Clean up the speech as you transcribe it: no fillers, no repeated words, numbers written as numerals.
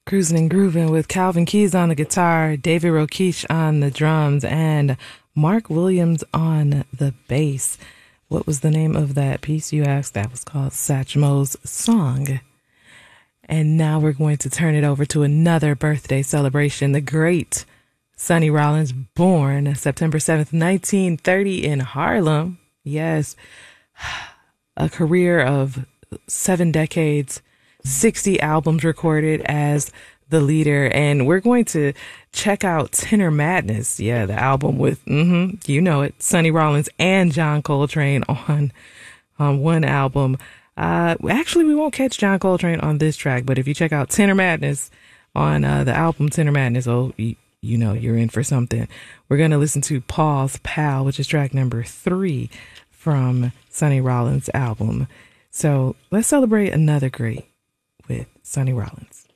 Cruising and grooving with Calvin Keys on the guitar, David Rokeach on the drums, and Mark Williams on the bass. What was the name of that piece, you asked? That was called Satchmo's Song. And now we're going to turn it over to another birthday celebration. The great Sonny Rollins, born September 7th, 1930 in Harlem. Yes, a career of 7 decades, 60 albums recorded as the leader. And we're going to check out Tenor Madness. Yeah, the album with, you know it, Sonny Rollins and John Coltrane on one album. Actually, we won't catch John Coltrane on this track, but if you check out Tenor Madness on the album Tenor Madness, you know you're in for something. We're going to listen to Paul's Pal, which is track number 3 from Sonny Rollins' album. So let's celebrate another great with Sonny Rollins.